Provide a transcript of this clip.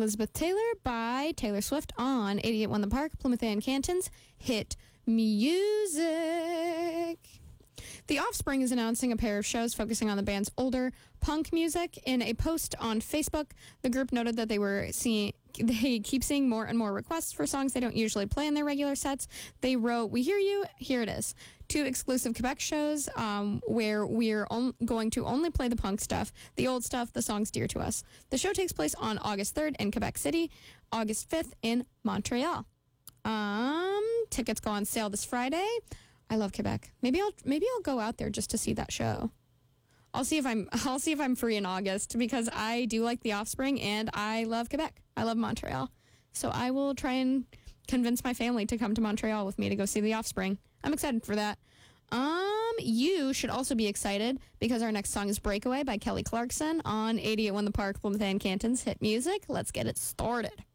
Elizabeth Taylor by Taylor Swift on 88.1 The Park, Plymouth and Canton's hit music. The Offspring is announcing a pair of shows focusing on the band's older punk music. In a post on Facebook, the group noted that they keep seeing more and more requests for songs they don't usually play in their regular sets. They wrote, "We hear you, here it is. 2 exclusive Quebec shows where we're going to only play the punk stuff, the old stuff, the songs dear to us." The show takes place on August 3rd in Quebec City, August 5th in Montreal. Tickets go on sale this Friday. I love Quebec. Maybe I'll go out there just to see that show. I'll see if I'm free in August, because I do like The Offspring and I love Quebec. I love Montreal. So I will try and convince my family to come to Montreal with me to go see The Offspring. I'm excited for that. You should also be excited because our next song is Breakaway by Kelly Clarkson on 88.1 The Park, Plymouth and Canton's hit music. Let's get it started.